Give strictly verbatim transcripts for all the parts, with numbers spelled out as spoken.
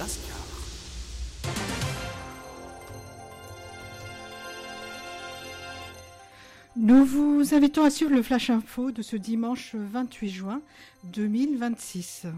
Madagascar. Nous vous invitons à suivre le Flash Info de ce dimanche vingt-huit juin deux mille vingt-six.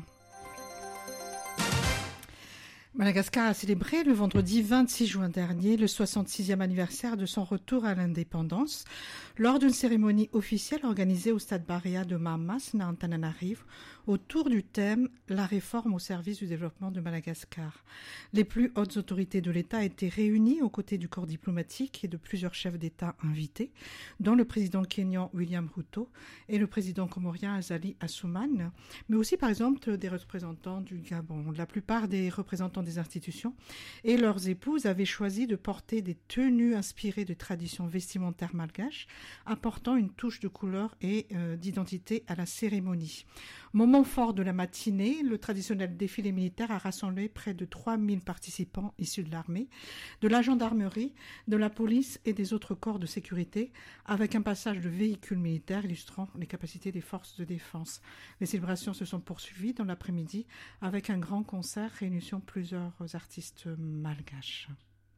Madagascar a célébré le vendredi vingt-six juin dernier le soixante-sixième anniversaire de son retour à l'indépendance lors d'une cérémonie officielle organisée au stade Barea de Mamas, na Antananarivo, autour du thème « La réforme au service du développement de Madagascar ». Les plus hautes autorités de l'État étaient réunies aux côtés du corps diplomatique et de plusieurs chefs d'État invités, dont le président kényan William Ruto et le président comorien Azali Assoumane, mais aussi par exemple des représentants du Gabon. La plupart des représentants des institutions et leurs épouses avaient choisi de porter des tenues inspirées de traditions vestimentaires malgaches, apportant une touche de couleur et euh, d'identité à la cérémonie. Moment fort de la matinée, le traditionnel défilé militaire a rassemblé près de trois mille participants issus de l'armée, de la gendarmerie, de la police et des autres corps de sécurité, avec un passage de véhicules militaires illustrant les capacités des forces de défense. Les célébrations se sont poursuivies dans l'après-midi avec un grand concert réunissant plusieurs artistes malgaches.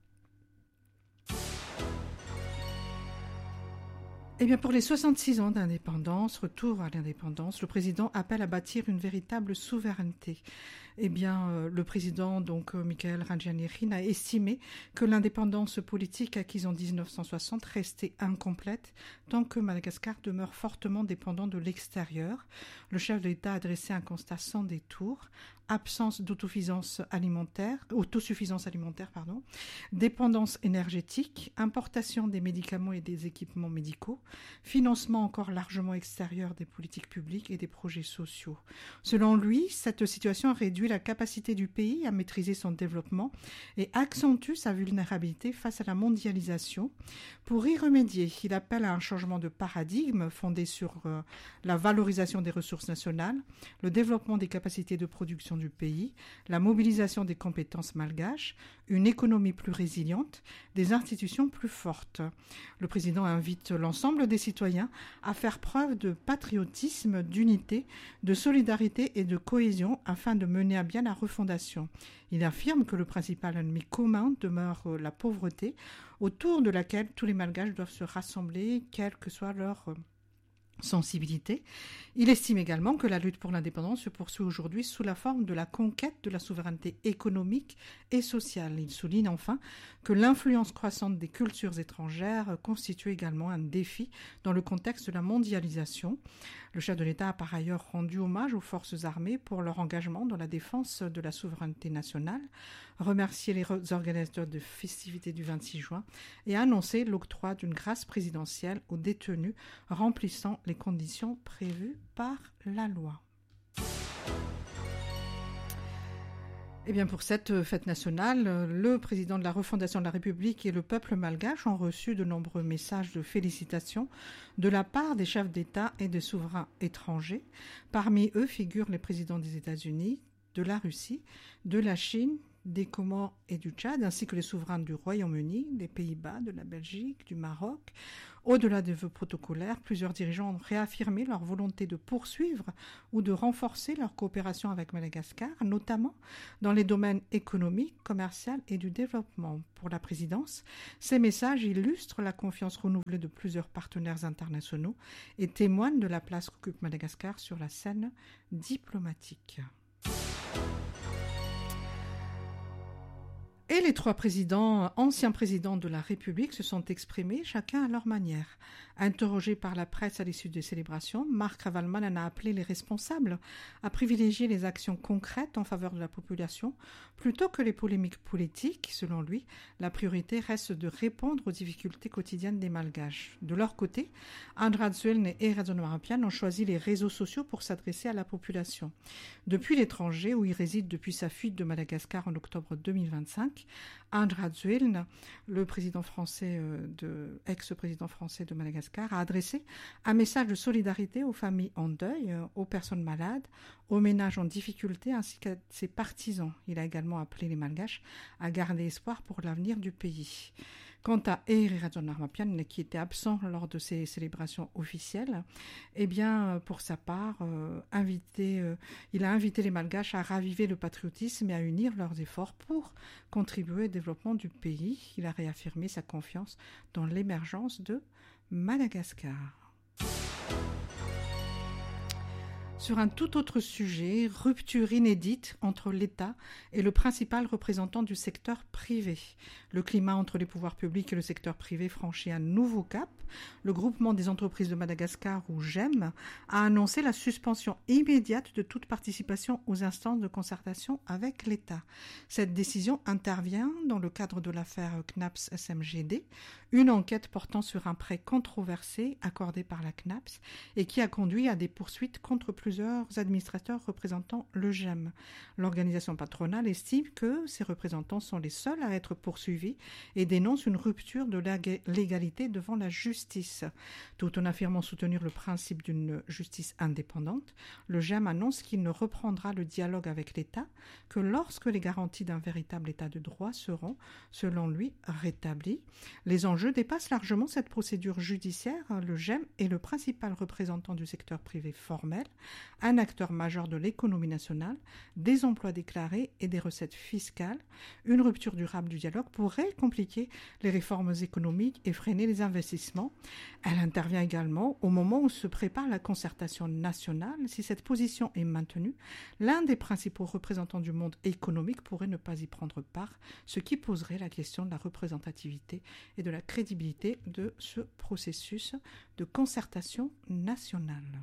Eh bien, pour les soixante-six ans d'indépendance, retour à l'indépendance, le président appelle à bâtir une véritable souveraineté. Eh bien, euh, le président, donc euh, Michael Randrianirina, a estimé que l'indépendance politique acquise en dix-neuf cent soixante restait incomplète tant que Madagascar demeure fortement dépendant de l'extérieur. Le chef de l'État a dressé un constat sans détour. Absence d'autosuffisance alimentaire, autosuffisance alimentaire, pardon, dépendance énergétique, importation des médicaments et des équipements médicaux, financement encore largement extérieur des politiques publiques et des projets sociaux. Selon lui, cette situation réduit la capacité du pays à maîtriser son développement et accentue sa vulnérabilité face à la mondialisation. Pour y remédier, il appelle à un changement de paradigme fondé sur euh, la valorisation des ressources nationales, le développement des capacités de production du pays, la mobilisation des compétences malgaches, une économie plus résiliente, des institutions plus fortes. Le président invite l'ensemble des citoyens à faire preuve de patriotisme, d'unité, de solidarité et de cohésion afin de mener à bien la refondation. Il affirme que le principal ennemi commun demeure la pauvreté, autour de laquelle tous les malgaches doivent se rassembler, quelle que soit leur sensibilité. Il estime également que la lutte pour l'indépendance se poursuit aujourd'hui sous la forme de la conquête de la souveraineté économique et sociale. Il souligne enfin que l'influence croissante des cultures étrangères constitue également un défi dans le contexte de la mondialisation. Le chef de l'État a par ailleurs rendu hommage aux forces armées pour leur engagement dans la défense de la souveraineté nationale, remercié les organisateurs de festivités du vingt-six juin et a annoncé l'octroi d'une grâce présidentielle aux détenus remplissant les conditions prévues par la loi. Eh bien, pour cette fête nationale, le président de la refondation de la République et le peuple malgache ont reçu de nombreux messages de félicitations de la part des chefs d'État et des souverains étrangers. Parmi eux figurent les présidents des États-Unis, de la Russie, de la Chine, des Comores et du Tchad, ainsi que les souverains du Royaume-Uni, des Pays-Bas, de la Belgique, du Maroc. Au-delà des vœux protocolaires, plusieurs dirigeants ont réaffirmé leur volonté de poursuivre ou de renforcer leur coopération avec Madagascar, notamment dans les domaines économiques, commerciaux et du développement. Pour la présidence, ces messages illustrent la confiance renouvelée de plusieurs partenaires internationaux et témoignent de la place qu'occupe Madagascar sur la scène diplomatique. Et les trois présidents, anciens présidents de la République, se sont exprimés chacun à leur manière. Interrogé par la presse à l'issue des célébrations, Marc Ravalman en a appelé les responsables à privilégier les actions concrètes en faveur de la population plutôt que les polémiques politiques. Selon lui, la priorité reste de répondre aux difficultés quotidiennes des Malgaches. De leur côté, André Zuelne et Razon Marapian ont choisi les réseaux sociaux pour s'adresser à la population. Depuis l'étranger, où il réside depuis sa fuite de Madagascar en octobre deux mille vingt-cinq, André Zuelne, le président français de, ex-président français de Madagascar, a adressé un message de solidarité aux familles en deuil, aux personnes malades, aux ménages en difficulté ainsi qu'à ses partisans. Il a également appelé les Malgaches à garder espoir pour l'avenir du pays. Quant à Eiri Rajaonarimampianina, qui était absent lors de ces célébrations officielles, eh bien, pour sa part, euh, invité, euh, il a invité les Malgaches à raviver le patriotisme et à unir leurs efforts pour contribuer au développement du pays. Il a réaffirmé sa confiance dans l'émergence de Madagascar. Sur un tout autre sujet, rupture inédite entre l'État et le principal représentant du secteur privé. Le climat entre les pouvoirs publics et le secteur privé franchit un nouveau cap. Le groupement des entreprises de Madagascar, ou G E M, a annoncé la suspension immédiate de toute participation aux instances de concertation avec l'État. Cette décision intervient dans le cadre de l'affaire CNAPS S M G D, une enquête portant sur un prêt controversé accordé par la CNAPS et qui a conduit à des poursuites contre plusieurs plusieurs administrateurs représentant le G E M. L'organisation patronale estime que ces représentants sont les seuls à être poursuivis et dénonce une rupture de la légalité devant la justice. Tout en affirmant soutenir le principe d'une justice indépendante, le G E M annonce qu'il ne reprendra le dialogue avec l'État que lorsque les garanties d'un véritable État de droit seront, selon lui, rétablies. Les enjeux dépassent largement cette procédure judiciaire. Le G E M est le principal représentant du secteur privé formel, un acteur majeur de l'économie nationale, des emplois déclarés et des recettes fiscales. Une rupture durable du dialogue pourrait compliquer les réformes économiques et freiner les investissements. Elle intervient également au moment où se prépare la concertation nationale. Si cette position est maintenue, l'un des principaux représentants du monde économique pourrait ne pas y prendre part, ce qui poserait la question de la représentativité et de la crédibilité de ce processus de concertation nationale.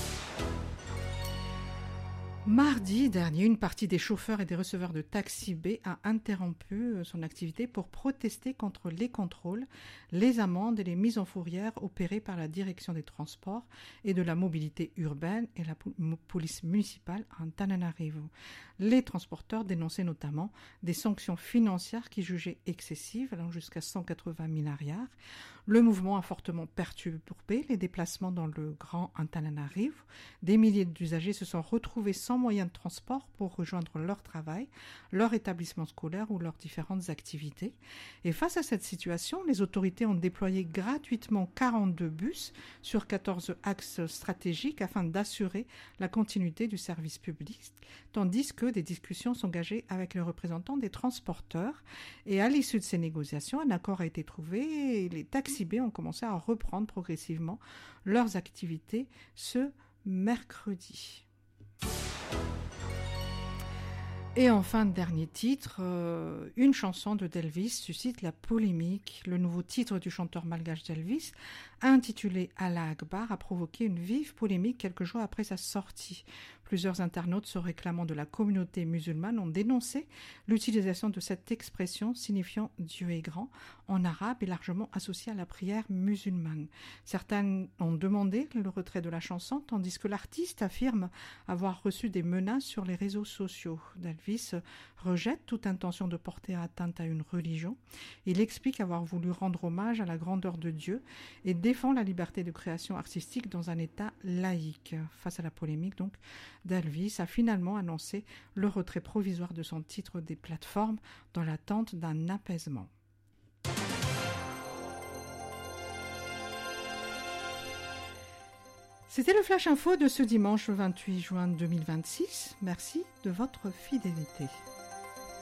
Mardi dernier, une partie des chauffeurs et des receveurs de Taxi B a interrompu son activité pour protester contre les contrôles, les amendes et les mises en fourrière opérées par la direction des transports et de la mobilité urbaine et la police municipale à Antananarivo. Les transporteurs dénonçaient notamment des sanctions financières qui jugeaient excessives, allant jusqu'à cent quatre-vingt mille ariars. Le mouvement a fortement perturbé les déplacements dans le Grand Antananarivo. Des milliers d'usagers se sont retrouvés sans moyens de transport pour rejoindre leur travail, leur établissement scolaire ou leurs différentes activités. Et face à cette situation, les autorités ont déployé gratuitement quarante-deux bus sur quatorze axes stratégiques afin d'assurer la continuité du service public, tandis que des discussions sont engagées avec les représentants des transporteurs. Et à l'issue de ces négociations, un accord a été trouvé et les Taxi B ont commencé à reprendre progressivement leurs activités ce mercredi. Et enfin, dernier titre, euh, une chanson de Delvis suscite la polémique. Le nouveau titre du chanteur malgache Delvis, intitulé Allah Akbar, a provoqué une vive polémique quelques jours après sa sortie. Plusieurs internautes se réclamant de la communauté musulmane ont dénoncé l'utilisation de cette expression signifiant Dieu est grand en arabe et largement associée à la prière musulmane. Certains ont demandé le retrait de la chanson, tandis que l'artiste affirme avoir reçu des menaces sur les réseaux sociaux. Delvis rejette toute intention de porter atteinte à une religion. Il explique avoir voulu rendre hommage à la grandeur de Dieu et défend la liberté de création artistique dans un État laïque. Face à la polémique, donc, Delvis a finalement annoncé le retrait provisoire de son titre des plateformes dans l'attente d'un apaisement. C'était le Flash Info de ce dimanche vingt-huit juin deux mille vingt-six. Merci de votre fidélité.